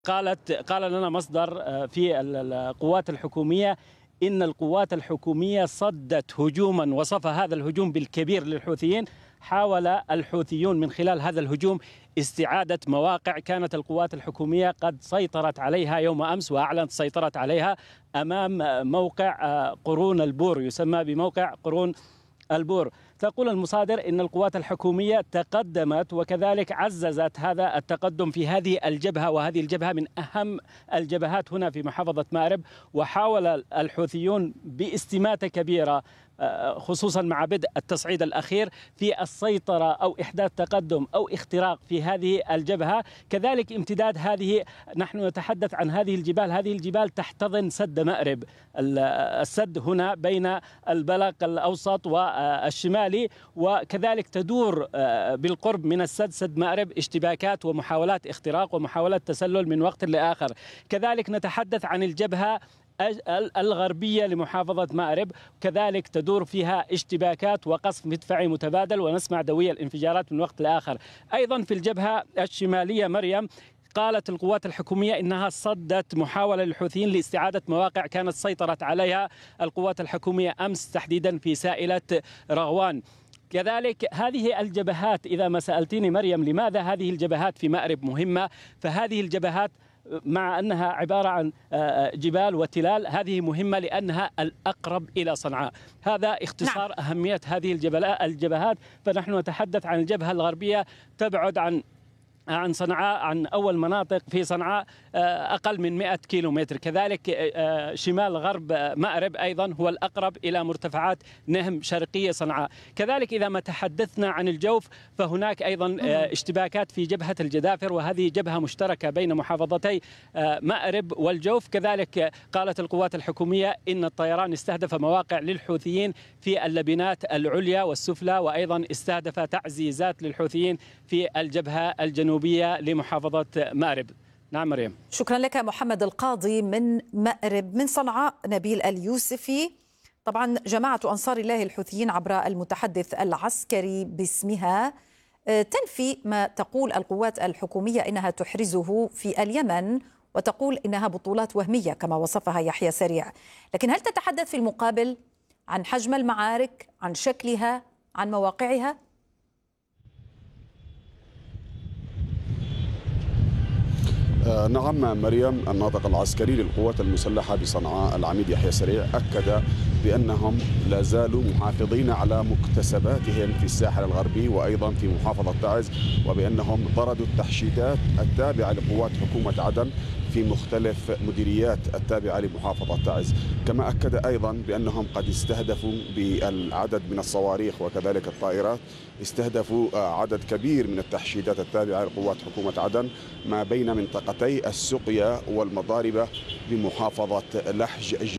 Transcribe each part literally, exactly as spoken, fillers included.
قالت قال لنا مصدر في القوات الحكومية إن القوات الحكومية صدت هجوما وصف هذا الهجوم بالكبير للحوثيين. حاول الحوثيون من خلال هذا الهجوم استعادة مواقع كانت القوات الحكومية قد سيطرت عليها يوم أمس، وأعلنت سيطرت عليها أمام موقع قرون البور، يسمى بموقع قرون البور. تقول المصادر إن القوات الحكومية تقدمت وكذلك عززت هذا التقدم في هذه الجبهة، وهذه الجبهة من أهم الجبهات هنا في محافظة مأرب. وحاول الحوثيون باستماتة كبيرة خصوصا مع بدء التصعيد الأخير في السيطرة أو إحداث تقدم أو اختراق في هذه الجبهة. كذلك امتداد هذه، نحن نتحدث عن هذه الجبال، هذه الجبال تحتضن سد مأرب. السد هنا بين البلق الأوسط والشمالي، وكذلك تدور بالقرب من السد سد مأرب اشتباكات ومحاولات اختراق ومحاولات تسلل من وقت لآخر. كذلك نتحدث عن الجبهة الغربية لمحافظة مأرب، كذلك تدور فيها اشتباكات وقصف مدفعي متبادل، ونسمع دوي الانفجارات من وقت لآخر. أيضا في الجبهة الشمالية مريم، قالت القوات الحكومية إنها صدت محاولة للحوثيين لاستعادة مواقع كانت سيطرت عليها القوات الحكومية أمس تحديدا في سائلة رغوان. كذلك هذه الجبهات، إذا ما سألتيني مريم لماذا هذه الجبهات في مأرب مهمة، فهذه الجبهات مع أنها عبارة عن جبال وتلال هذه مهمة لأنها الأقرب إلى صنعاء. هذا اختصار نعم. أهمية هذه الجبهات. فنحن نتحدث عن الجبهة الغربية تبعد عن عن صنعاء، عن أول مناطق في صنعاء أقل من مئة كيلو متر. كذلك شمال غرب مأرب أيضا هو الأقرب إلى مرتفعات نهم شرقية صنعاء. كذلك إذا ما تحدثنا عن الجوف فهناك أيضا اشتباكات في جبهة الجدافر، وهذه جبهة مشتركة بين محافظتي مأرب والجوف. كذلك قالت القوات الحكومية إن الطيران استهدف مواقع للحوثيين في اللبنات العليا والسفلى، وأيضا استهدف تعزيزات للحوثيين في الجبهة الجنوبية لمحافظة مأرب. نعم مريم. شكرا لك محمد القاضي من مأرب. من صنعاء نبيل اليوسفي. طبعا جماعة أنصار الله الحوثيين عبر المتحدث العسكري باسمها تنفي ما تقول القوات الحكومية إنها تحرزه في اليمن، وتقول إنها بطولات وهمية كما وصفها يحيى سريع. لكن هل تتحدث في المقابل عن حجم المعارك، عن شكلها، عن مواقعها؟ آه نعم مريم، الناطق العسكري للقوات المسلحة بصنعاء العميد يحيى سريع أكد بأنهم لا زالوا محافظين على مكتسباتهم في الساحل الغربي وأيضا في محافظة تعز، وبأنهم طردوا التحشيدات التابعة لقوات حكومة عدن في مختلف مديريات التابعة لمحافظة تعز. كما أكد أيضا بأنهم قد استهدفوا بالعدد من الصواريخ وكذلك الطائرات، استهدفوا عدد كبير من التحشيدات التابعة لقوات حكومة عدن ما بين منطقتي السقيا والمضاربة بمحافظة لحج.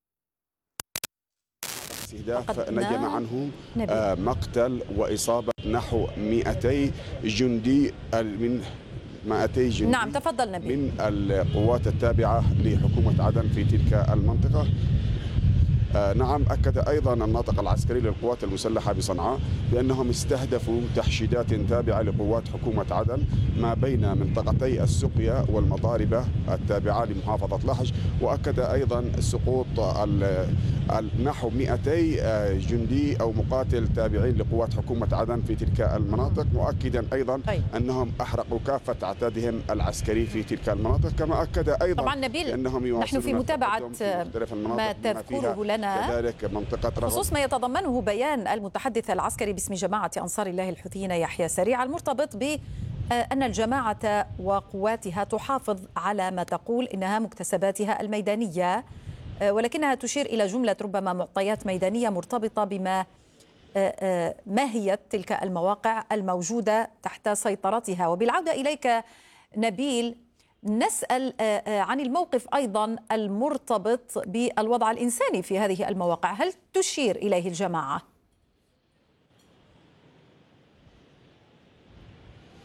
استهداف نجم عنه مقتل وإصابة نحو مئتي جندي من مئتي جندي نعم تفضل نبيل. من القوات التابعة لحكومة عدن في تلك المنطقة. آه نعم أكد أيضا الناطق العسكري للقوات المسلحة بصنعاء بأنهم استهدفوا تحشيدات تابعة لقوات حكومة عدن ما بين منطقتي السقيا والمضاربة التابعة لمحافظة لحج. وأكد أيضا سقوط نحو مئتي جندي أو مقاتل تابعين لقوات حكومة عدن في تلك المناطق، مؤكدا أيضا طيب. أنهم أحرقوا كافة عتادهم العسكري في تلك المناطق. كما أكد أيضا طبعا نبيل أنهم نحن في متابعة ما تذكره لنا خصوص ما يتضمنه بيان المتحدث العسكري باسم جماعة أنصار الله الحوثيين يحيى سريع المرتبط بأن الجماعة وقواتها تحافظ على ما تقول إنها مكتسباتها الميدانية، ولكنها تشير إلى جملة ربما معطيات ميدانية مرتبطة بما ماهية تلك المواقع الموجودة تحت سيطرتها. وبالعودة إليك نبيل، نسأل عن الموقف أيضا المرتبط بالوضع الإنساني في هذه المواقع، هل تشير إليه الجماعة؟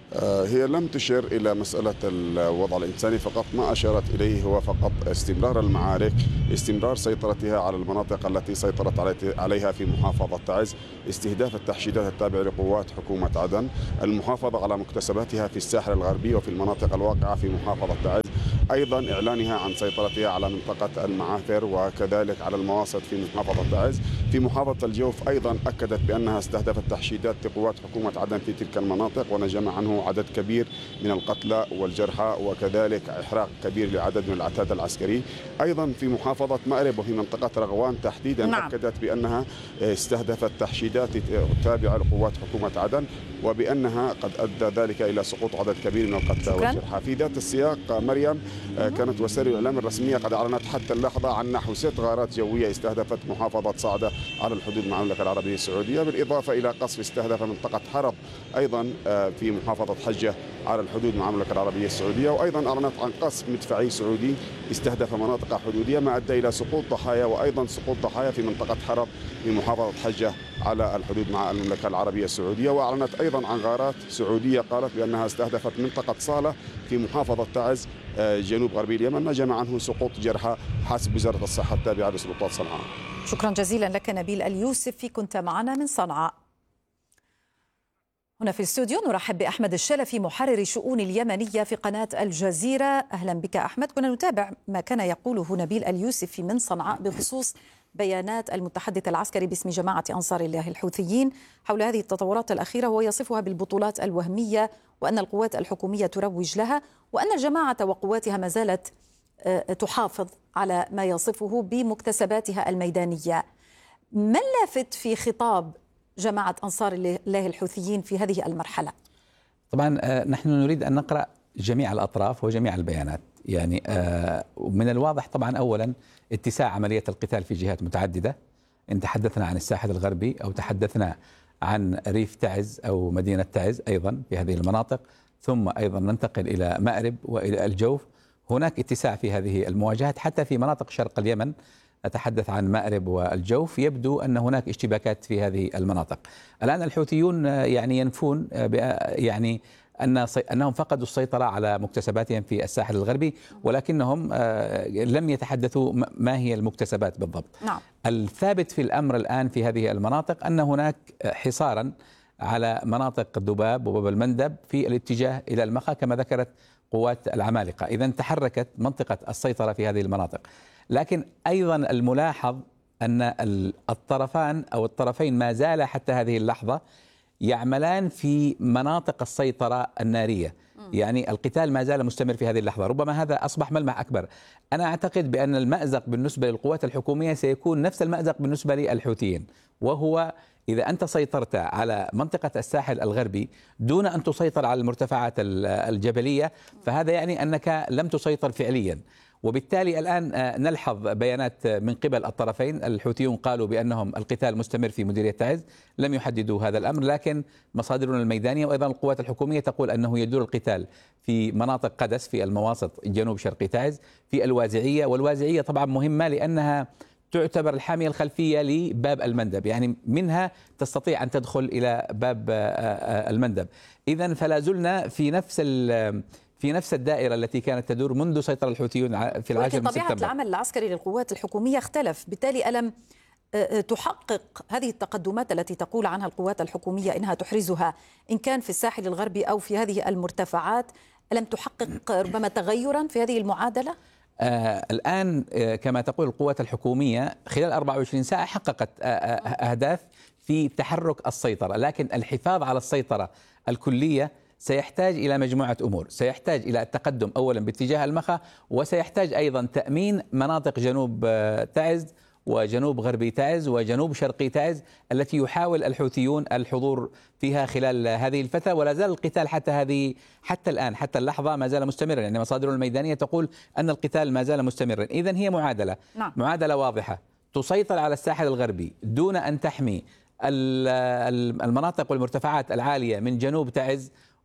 هي لم تشر إلى مسألة الوضع الإنساني فقط، ما أشارت إليه هو فقط استمرار المعارك، استمرار سيطرتها على المناطق التي سيطرت عليها في محافظة تعز، استهداف التحشيدات التابعة لقوات حكومة عدن، المحافظة على مكتسباتها في الساحل الغربي وفي المناطق الواقعة في محافظة تعز، أيضا إعلانها عن سيطرتها على منطقة المعافر وكذلك على المواسط في محافظة تعز. في محافظة الجوف أيضا أكدت بأنها استهدفت تحشيدات لقوات حكومة عدن في تلك المناطق ونجم عنه عدد كبير من القتلى والجرحى وكذلك إحراق كبير لعدد من العتاد العسكري. أيضا في محافظة مأرب وفي منطقة رغوان تحديدا نعم. أكدت بأنها استهدفت تحشيدات تابعة لقوات حكومة عدن وبأنها قد أدى ذلك إلى سقوط عدد كبير من القتلى والجرحى. في ذات السياق مريم كانت وسائل الإعلام الرسمية قد أعلنت حتى اللحظة عن نحو ست غارات جوية استهدفت محافظة صعدة على الحدود مع المملكة العربية السعودية، بالإضافة إلى قصف استهدف منطقة حرب أيضا في محافظة حجة على الحدود مع المملكة العربية السعودية، وأيضا أعلنت عن قصف مدفعي سعودي استهدف مناطق حدودية ما أدى إلى سقوط ضحايا وأيضا سقوط ضحايا في منطقة حرب في محافظة حجة على الحدود مع المملكة العربية السعودية. وأعلنت أيضا عن غارات سعودية قالت بأنها استهدفت منطقة صالة في محافظة تعز جنوب غربي اليمن، نجم عنه سقوط جرحى حسب وزارة الصحة التابعة لسلطات صنعاء. شكرا جزيلا لك نبيل اليوسفي، كنت معنا من صنعاء. هنا في الاستوديو نرحب بأحمد الشلفي محرر شؤون اليمنية في قناة الجزيرة. أهلا بك أحمد. كنا نتابع ما كان يقوله نبيل اليوسفي من صنعاء بخصوص بيانات المتحدث العسكري باسم جماعة أنصار الله الحوثيين حول هذه التطورات الأخيرة، وهو يصفها بالبطولات الوهمية وأن القوات الحكومية تروج لها وأن الجماعة وقواتها ما زالت تحافظ على ما يصفه بمكتسباتها الميدانية. ما اللافت في خطاب جماعة أنصار الله الحوثيين في هذه المرحلة؟ طبعا نحن نريد أن نقرأ جميع الأطراف وجميع البيانات. يعني من الواضح طبعا أولا اتساع عملية القتال في جهات متعددة، إن تحدثنا عن الساحل الغربي أو تحدثنا عن ريف تعز أو مدينة تعز أيضا في هذه المناطق، ثم أيضا ننتقل إلى مأرب وإلى الجوف، هناك اتساع في هذه المواجهات. حتى في مناطق شرق اليمن أتحدث عن مأرب والجوف يبدو أن هناك اشتباكات في هذه المناطق. الآن الحوثيون يعني ينفون يعني أن أنهم فقدوا السيطرة على مكتسباتهم في الساحل الغربي، ولكنهم لم يتحدثوا ما هي المكتسبات بالضبط. نعم. الثابت في الأمر الآن في هذه المناطق أن هناك حصارا على مناطق ذباب وباب المندب في الاتجاه إلى المخا كما ذكرت قوات العمالقة. إذا تحركت منطقة السيطرة في هذه المناطق، لكن أيضا الملاحظ أن الطرفان أو الطرفين ما زال حتى هذه اللحظة يعملان في مناطق السيطرة النارية. يعني القتال ما زال مستمر في هذه اللحظة، ربما هذا أصبح ملمح أكبر. أنا أعتقد بأن المأزق بالنسبة للقوات الحكومية سيكون نفس المأزق بالنسبة للحوثيين، وهو إذا أنت سيطرت على منطقة الساحل الغربي دون أن تسيطر على المرتفعات الجبلية فهذا يعني أنك لم تسيطر فعليا. وبالتالي الآن نلحظ بيانات من قبل الطرفين. الحوثيون قالوا بأنهم القتال مستمر في مديرية تعز، لم يحددوا هذا الأمر، لكن مصادرنا الميدانية وأيضا القوات الحكومية تقول أنه يدور القتال في مناطق قدس في المواسط جنوب شرقي تعز، في الوازعية. والوازعية طبعا مهمة لأنها تعتبر الحامية الخلفية لباب المندب، يعني منها تستطيع أن تدخل إلى باب المندب. إذن فلا زلنا في نفس في نفس الدائرة التي كانت تدور منذ سيطرة الحوثيون في العاشر من سبتمبر. طبيعة العمل العسكري للقوات الحكومية اختلف، بالتالي ألم تحقق هذه التقدمات التي تقول عنها القوات الحكومية إنها تحرزها إن كان في الساحل الغربي أو في هذه المرتفعات، ألم تحقق ربما تغيرا في هذه المعادلة؟ آه الآن آه كما تقول القوات الحكومية خلال أربعة وعشرين ساعة حققت آه آه أهداف في تحرك السيطرة، لكن الحفاظ على السيطرة الكلية سيحتاج إلى مجموعة أمور. سيحتاج إلى التقدم أولا باتجاه المخا، وسيحتاج أيضا تأمين مناطق جنوب تعز وجنوب غربي تعز وجنوب شرقي تعز التي يحاول الحوثيون الحضور فيها خلال هذه الفترة. ولا زال القتال حتى هذه حتى الآن حتى اللحظة ما زال مستمرا، يعني مصادر الميدانية تقول أن القتال ما زال مستمرا. إذن هي معادلة نعم. معادلة واضحة، تسيطر على الساحل الغربي دون أن تحمي المناطق والمرتفعات العالية من جنوب تعز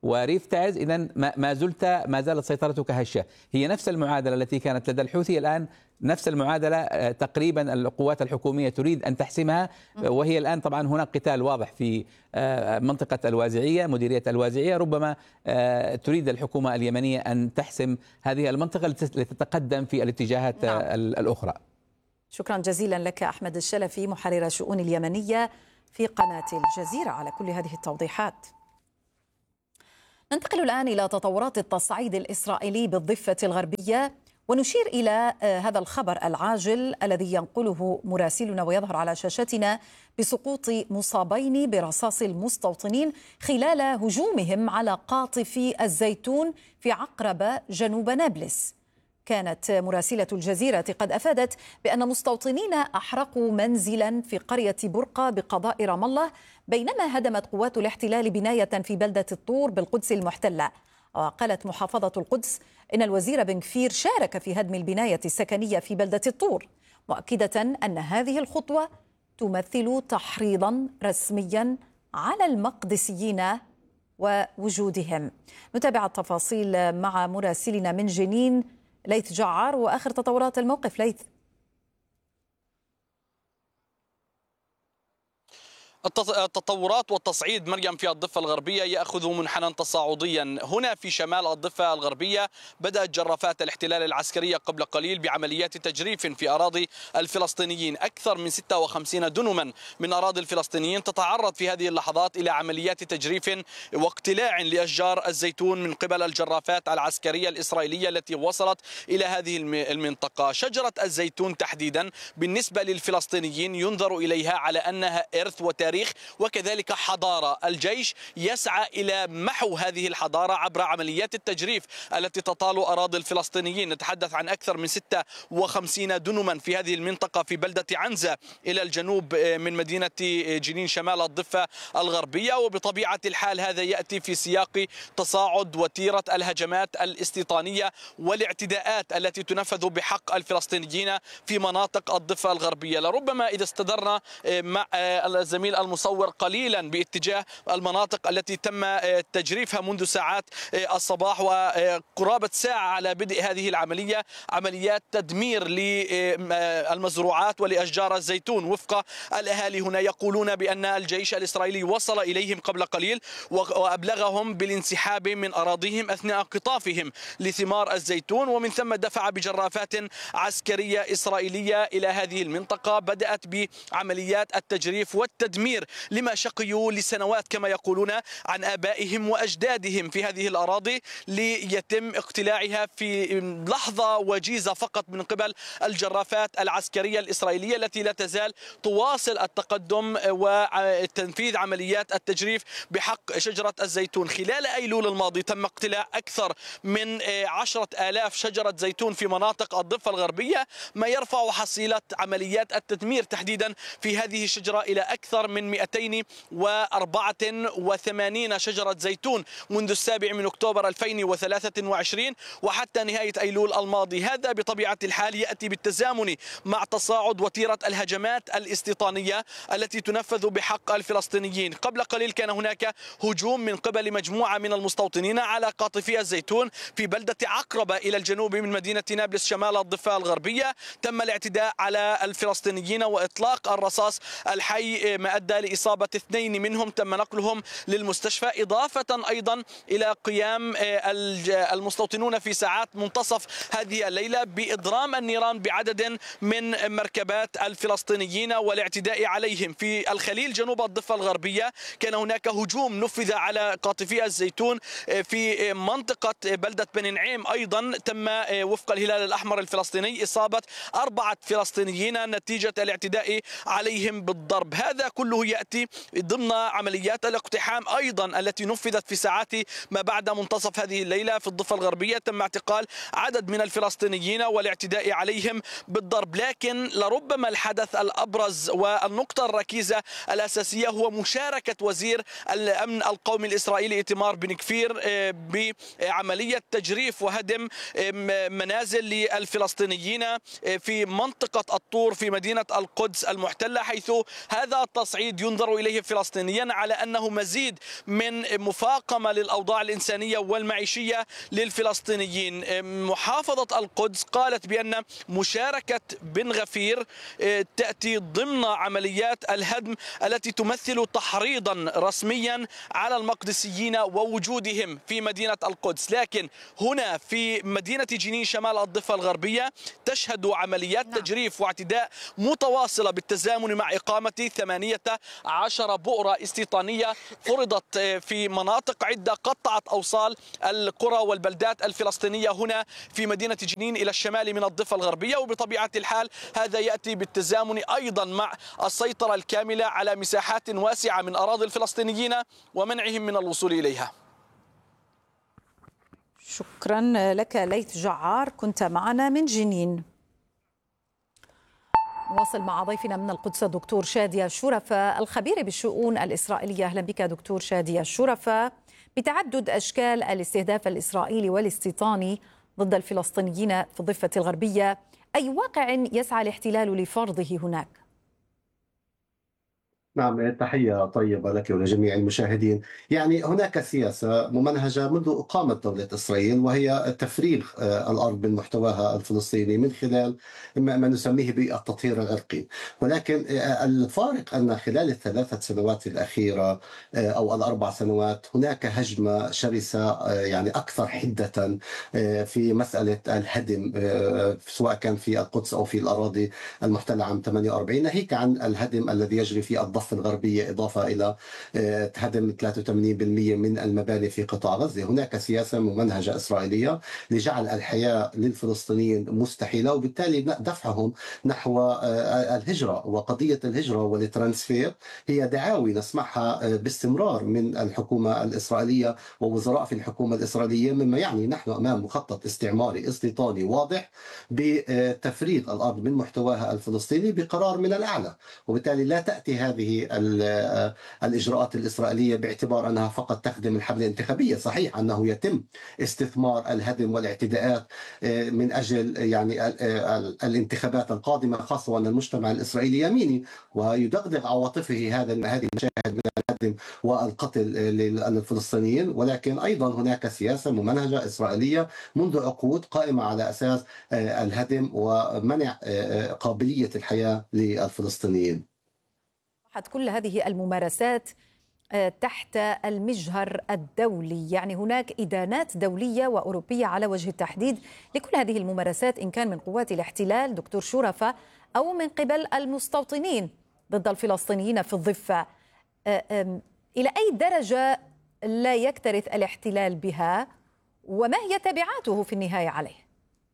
وريف تعز، إذا ما زلت ما زالت سيطرتك هشة. هي نفس المعادلة التي كانت لدى الحوثي، الآن نفس المعادلة تقريبا القوات الحكومية تريد أن تحسمها، وهي الآن طبعا هناك قتال واضح في منطقة الوازعية، مديرية الوازعية. ربما تريد الحكومة اليمنية أن تحسم هذه المنطقة لتتقدم في الاتجاهات نعم. الأخرى. شكرا جزيلا لك أحمد الشلفي، محرر الشؤون اليمنية في قناة الجزيرة، على كل هذه التوضيحات. ننتقل الآن إلى تطورات التصعيد الإسرائيلي بالضفة الغربية، ونشير إلى هذا الخبر العاجل الذي ينقله مراسلنا ويظهر على شاشتنا بسقوط مصابين برصاص المستوطنين خلال هجومهم على قاطفي الزيتون في عقربة جنوب نابلس. كانت مراسلة الجزيرة قد أفادت بأن مستوطنين أحرقوا منزلا في قرية برقة بقضاء رام الله، بينما هدمت قوات الاحتلال بناية في بلدة الطور بالقدس المحتلة. وقالت محافظة القدس إن الوزير بن كفير شارك في هدم البناية السكنية في بلدة الطور، مؤكدة أن هذه الخطوة تمثل تحريضا رسميا على المقدسيين ووجودهم. نتابع التفاصيل مع مراسلنا من جنين ليث جعار، وآخر تطورات الموقف. ليث. التطورات والتصعيد مريم في الضفة الغربية يأخذ منحنى تصاعديا. هنا في شمال الضفة الغربية بدأت جرافات الاحتلال العسكرية قبل قليل بعمليات تجريف في أراضي الفلسطينيين. أكثر من ستة وخمسين دنما من أراضي الفلسطينيين تتعرض في هذه اللحظات إلى عمليات تجريف واقتلاع لأشجار الزيتون من قبل الجرافات العسكرية الإسرائيلية التي وصلت إلى هذه المنطقة. شجرة الزيتون تحديدا بالنسبة للفلسطينيين ينظر إليها على أنها إرث وتاريخ وكذلك حضارة. الجيش يسعى إلى محو هذه الحضارة عبر عمليات التجريف التي تطال أراضي الفلسطينيين. نتحدث عن أكثر من ستة وخمسين دنما في هذه المنطقة في بلدة عنزة إلى الجنوب من مدينة جنين شمال الضفة الغربية. وبطبيعة الحال هذا يأتي في سياق تصاعد وتيرة الهجمات الاستيطانية والاعتداءات التي تنفذ بحق الفلسطينيين في مناطق الضفة الغربية. لربما إذا استدرنا مع الزميل المصور قليلا باتجاه المناطق التي تم تجريفها منذ ساعات الصباح وقرابة ساعة على بدء هذه العملية، عمليات تدمير للمزروعات ولأشجار الزيتون. وفق الأهالي هنا يقولون بأن الجيش الإسرائيلي وصل إليهم قبل قليل وأبلغهم بالانسحاب من أراضيهم أثناء قطافهم لثمار الزيتون، ومن ثم دفع بجرافات عسكرية إسرائيلية إلى هذه المنطقة. بدأت بعمليات التجريف والتدمير لما شقيوا لسنوات كما يقولون عن آبائهم وأجدادهم في هذه الأراضي، ليتم اقتلاعها في لحظة وجيزة فقط من قبل الجرافات العسكرية الإسرائيلية التي لا تزال تواصل التقدم وتنفيذ عمليات التجريف بحق شجرة الزيتون. خلال أيلول الماضي تم اقتلاع أكثر من عشرة آلاف شجرة زيتون في مناطق الضفة الغربية، ما يرفع حصيلة عمليات التدمير تحديدا في هذه الشجرة إلى أكثر من مئتين وأربعة وثمانين شجرة زيتون منذ السابع من أكتوبر ألفين وثلاثة وعشرين وحتى نهاية أيلول الماضي. هذا بطبيعة الحال يأتي بالتزامن مع تصاعد وتيرة الهجمات الاستيطانية التي تنفذ بحق الفلسطينيين. قبل قليل كان هناك هجوم من قبل مجموعة من المستوطنين على قاطفي الزيتون في بلدة عقربة إلى الجنوب من مدينة نابلس شمال الضفة الغربية. تم الاعتداء على الفلسطينيين وإطلاق الرصاص الحي ما أدى لإصابة اثنين منهم، تم نقلهم للمستشفى، إضافة أيضا إلى قيام المستوطنون في ساعات منتصف هذه الليلة بإضرام النيران بعدد من مركبات الفلسطينيين والاعتداء عليهم. في الخليل جنوب الضفة الغربية كان هناك هجوم نفذ على قاطفي الزيتون في منطقة بلدة بني نعيم. أيضا تم وفق الهلال الأحمر الفلسطيني إصابة أربعة فلسطينيين نتيجة الاعتداء عليهم بالضرب. هذا كله يأتي ضمن عمليات الاقتحام أيضا التي نفذت في ساعات ما بعد منتصف هذه الليلة في الضفة الغربية. تم اعتقال عدد من الفلسطينيين والاعتداء عليهم بالضرب. لكن لربما الحدث الأبرز والنقطة الركيزة الأساسية هو مشاركة وزير الأمن القومي الإسرائيلي إيتمار بن كفير بعملية تجريف وهدم منازل للفلسطينيين في منطقة الطور في مدينة القدس المحتلة، حيث هذا التصعيد صعيد ينظر إليه فلسطينيا على أنه مزيد من مفاقمة للأوضاع الإنسانية والمعيشية للفلسطينيين. محافظة القدس قالت بأن مشاركة بن غفير تأتي ضمن عمليات الهدم التي تمثل تحريضا رسميا على المقدسيين ووجودهم في مدينة القدس. لكن هنا في مدينة جنين شمال الضفة الغربية تشهد عمليات تجريف واعتداء متواصلة بالتزامن مع إقامة ثمانية عشر بؤرة استيطانية فرضت في مناطق عدة قطعت أوصال القرى والبلدات الفلسطينية هنا في مدينة جنين إلى الشمال من الضفة الغربية. وبطبيعة الحال هذا يأتي بالتزامن أيضا مع السيطرة الكاملة على مساحات واسعة من أراضي الفلسطينيين ومنعهم من الوصول إليها. شكرا لك ليث جعار، كنت معنا من جنين. نواصل مع ضيفنا من القدس الدكتور شادية الشرفة الخبير بالشؤون الإسرائيلية. أهلا بك دكتور شادية الشرفة. بتعدد أشكال الاستهداف الإسرائيلي والاستيطاني ضد الفلسطينيين في الضفة الغربية، أي واقع يسعى الاحتلال لفرضه هناك؟ نعم، تحية طيبة لك ولجميع المشاهدين. يعني هناك سياسة ممنهجة منذ إقامة دولة إسرائيل، وهي تفريغ الأرض من محتواها الفلسطيني من خلال ما نسميه بالتطهير العرقي. ولكن الفارق أن خلال الثلاثة سنوات الأخيرة أو الأربع سنوات هناك هجمة شرسة يعني أكثر حدة في مسألة الهدم، سواء كان في القدس أو في الأراضي المحتلة عام ثمانية وأربعين، ناهيك عن الهدم الذي يجري في الضفة الغربية، إضافة إلى هدم ثلاثة وثمانين بالمئة من المباني في قطاع غزة. هناك سياسة ممنهجة إسرائيلية لجعل الحياة للفلسطينيين مستحيلة، وبالتالي دفعهم نحو الهجرة. وقضية الهجرة والترانسفير هي دعاوي نسمعها باستمرار من الحكومة الإسرائيلية ووزراء في الحكومة الإسرائيلية، مما يعني نحن أمام مخطط استعماري استيطاني واضح بتفريغ الأرض من محتواها الفلسطيني بقرار من الأعلى. وبالتالي لا تأتي هذه الإجراءات الإسرائيلية باعتبار أنها فقط تخدم الحملة الانتخابية. صحيح أنه يتم استثمار الهدم والاعتداءات من أجل يعني الانتخابات القادمة، خاصة وأن المجتمع الإسرائيلي يميني ويدغدغ عواطفه هذا هذه المشاهد من الهدم والقتل للفلسطينيين. ولكن أيضا هناك سياسة ممنهجة إسرائيلية منذ عقود قائمة على أساس الهدم ومنع قابلية الحياة للفلسطينيين. كل هذه الممارسات تحت المجهر الدولي، يعني هناك إدانات دولية وأوروبية على وجه التحديد لكل هذه الممارسات، إن كان من قوات الاحتلال دكتور شرفة أو من قبل المستوطنين ضد الفلسطينيين في الضفة. إلى أي درجة لا يكترث الاحتلال بها، وما هي تبعاته في النهاية عليه؟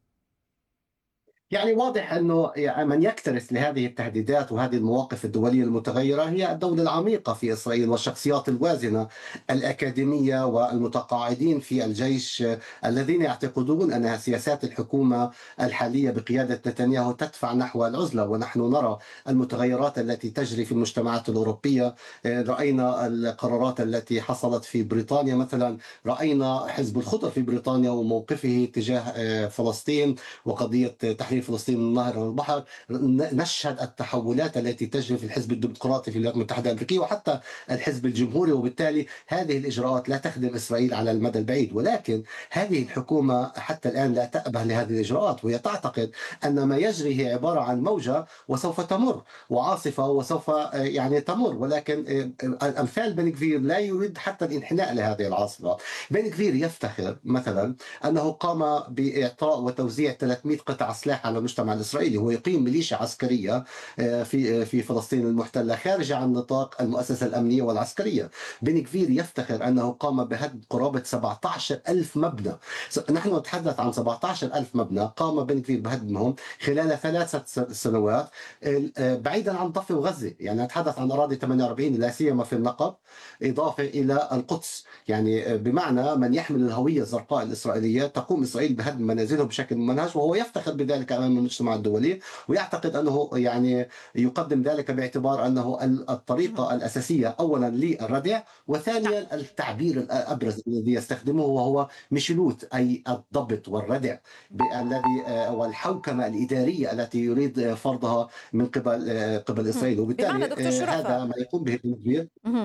يعني واضح أنه من يكترث لهذه التهديدات وهذه المواقف الدولية المتغيرة هي الدولة العميقة في إسرائيل والشخصيات الوازنة الأكاديمية والمتقاعدين في الجيش الذين يعتقدون أن سياسات الحكومة الحالية بقيادة نتنياهو تدفع نحو العزلة. ونحن نرى المتغيرات التي تجري في المجتمعات الأوروبية، رأينا القرارات التي حصلت في بريطانيا مثلا، رأينا حزب الخضر في بريطانيا وموقفه تجاه فلسطين وقضية تحرير فلسطين من النهر والبحر. نشهد التحولات التي تجري في الحزب الديمقراطي في الولايات المتحدة الأمريكية وحتى الحزب الجمهوري. وبالتالي هذه الإجراءات لا تخدم إسرائيل على المدى البعيد. ولكن هذه الحكومة حتى الآن لا تأبه لهذه الإجراءات، وهي تعتقد أن ما يجري هي عبارة عن موجة وسوف تمر، وعاصفة وسوف يعني تمر. ولكن الأمثال بن غفير لا يريد حتى الانحناء لهذه العاصفة. بن غفير يفتخر مثلا أنه قام بإعطاء وتوزيع ثلاثمئة قطعة سلاح على المجتمع الإسرائيلي. هو يقيم ميليشيا عسكرية في في فلسطين المحتلة خارج عن نطاق المؤسسة الأمنية والعسكرية. بن غفير يفتخر أنه قام بهدم قرابة سبعة عشر ألف مبنى. نحن نتحدث عن سبعة عشر ألف مبنى قام بن غفير بهدمهم خلال ثلاثة سنوات بعيدا عن ضفة وغزة. يعني نتحدث عن أراضي ثمانية وأربعين لا سيما في النقب، إضافة إلى القدس. يعني بمعنى من يحمل الهوية الزرقاء الإسرائيلية تقوم إسرائيل بهدم منازلهم بشكل ممنهج، وهو يفتخر بذلك أمام المجتمع الدولي، ويعتقد أنه يعني يقدم ذلك باعتبار أنه الطريقة الأساسية أولا للردع، وثانيا التعبير الأبرز الذي يستخدمه وهو ميشيلوت، أي الضبط والردع الذي والحوكمة الإدارية التي يريد فرضها من قبل قبل إسرائيل. وبالتالي هذا ما يقوم به بن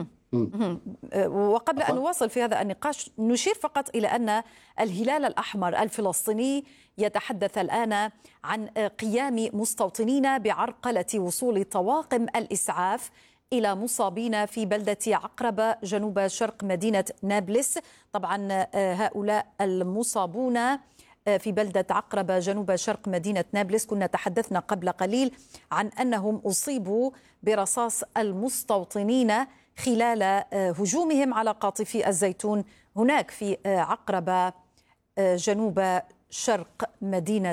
وقبل أن نواصل في هذا النقاش نشير فقط إلى أن الهلال الأحمر الفلسطيني يتحدث الآن عن قيام مستوطنين بعرقلة وصول طواقم الإسعاف إلى مصابين في بلدة عقربة جنوب شرق مدينة نابلس. طبعا هؤلاء المصابون في بلدة عقربة جنوب شرق مدينة نابلس كنا تحدثنا قبل قليل عن أنهم أصيبوا برصاص المستوطنين خلال هجومهم على قاطفي الزيتون هناك في عقربة جنوب شرق مدينة